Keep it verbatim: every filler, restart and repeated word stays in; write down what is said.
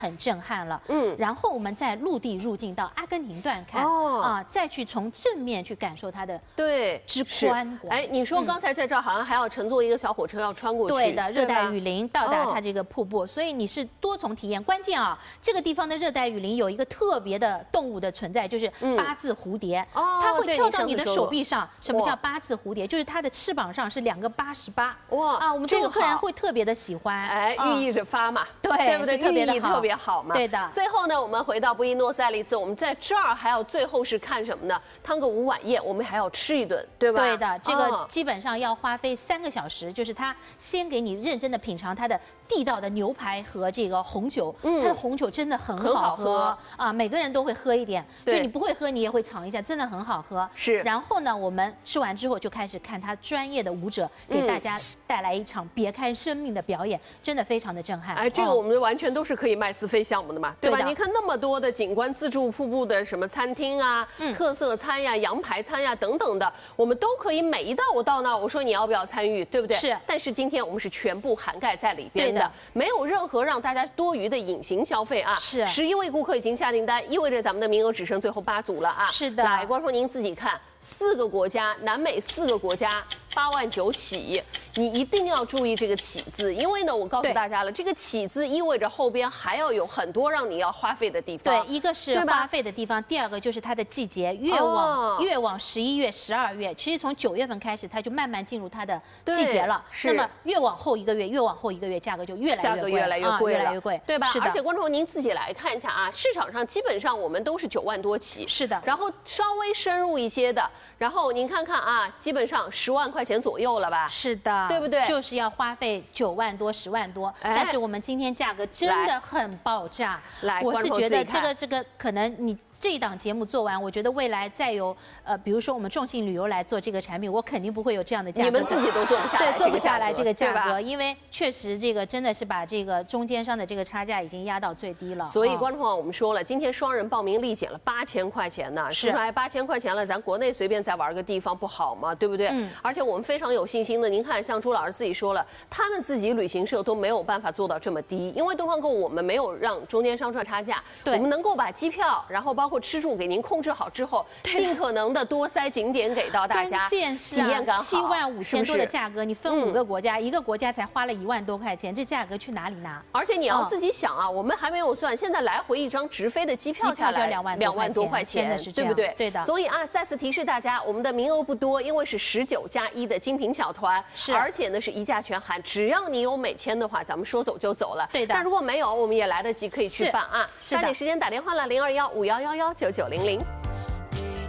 很震撼了， 嗯， 然后我们再陆地入境到阿根廷段看， 哦啊，再去从正面去感受它的对之宽广。 哎，你说刚才在这儿好像还要乘坐一个小火车要穿过去， 对的，热带吧雨林到达哦它这个瀑布，所以你是多重体验。关键啊，这个地方的热带雨林有一个特别的动物的存在，就是八字蝴蝶， 哦它会对跳到你的你上次说过手臂上。什么叫哇八字蝴蝶？就是它的翅膀上是两个八十八。 哇啊，我们这个中国客人好会特别的喜欢， 哎， 啊寓意着发嘛， 对对不对？ 是特别的好寓意特别好嘛。 对的最后呢，我们回到布宜诺斯艾利斯，我们在这儿还有最后是看什么呢？汤个五晚宴，我们还要吃一顿，对吧？ 对的，这个嗯基本上要花费三个小时，就是他先给你认真的品尝它的地道的牛排和这个红酒， 嗯它的红酒真的很很好好喝喝啊，每个人都会喝一点， 对你不会喝你也会尝一下，真的很好喝。 是然后呢，我们吃完之后就开始看他专业的舞者给嗯大家带来一场别开生命的表演，真的非常的震撼。 哎，这个哦我们完全都是可以卖自费项目的嘛，对吧？ 对的你看那么多的景观自助瀑布的什么餐厅啊、 嗯特色餐呀、羊排餐呀等等的，我们都可以每一道我到那儿，我说你要不要参与，对不对？ 是但是今天我们是全部涵盖在里边的， 对的没有任何让大家多余的隐形消费啊。 是十一位顾客已经下订单，意味着咱们的名额只剩最后八组了啊。 是的来，观众您自己看，四个国家，南美四个国家。八万九起，你一定要注意这个起字，因为呢，我告诉对大家了，这个起字意味着后边还要有很多让你要花费的地方。 对，一个是对吧花费的地方，第二个就是它的季节，越往、 哦越往十一月、十二月，其实从九月份开始，它就慢慢进入它的对季节了。 是那么越往后一个月，越往后一个月，价格就越来价格越贵， 越来越贵了， 啊，越来越贵， 对吧？ 是的， 而且观众您自己来看一下啊，市场上基本上我们都是九万多起， 是的然后稍微深入一些的，然后您看看啊，基本上十万块钱左右了吧？ 是的， 对不对就是要花费九万多、十万多， 哎但是我们今天价格真的很爆炸。 来我是觉得观众自己看这个这个可能你。这一档节目做完，我觉得未来再有呃，比如说我们众信旅游来做这个产品，我肯定不会有这样的价格。 你们自己都做不下来对，做不下来这个价对吧格，因为确实这个真的是把这个中间商的这个差价已经压到最低了。 所以， 嗯观众啊，我们说了，今天双人报名立减了八千块钱呢， 是是不是？哎，八千块钱了，咱国内随便再玩个地方不好吗？对不对？ 嗯而且我们非常有信心的，您看，像朱老师自己说了，他们自己旅行社都没有办法做到这么低，因为东方购物我们没有让中间商赚差价， 对我们能够把机票，然后包括吃住给您控制好之后，尽可能的多塞景点给到大家， 关键是体验感好， 七万五千多的价格，你分五嗯个国家，一个国家才花了一万多块钱，这价格去哪里拿？ 而且你要嗯自己想啊，我们还没有算，现在来回一张直飞的机票机票下来就两万多两万多块钱， 真的是这样对不对？ 对的所以啊，再次提示大家，我们的名额不多，因为是十九加一的精品小团， 是而且呢是一价全含，只要你有美签的话，咱们说走就走了。 对的但如果没有，我们也来得及可以去是办啊， 是的抓紧时间打电话了，零二幺五幺幺幺九九零零。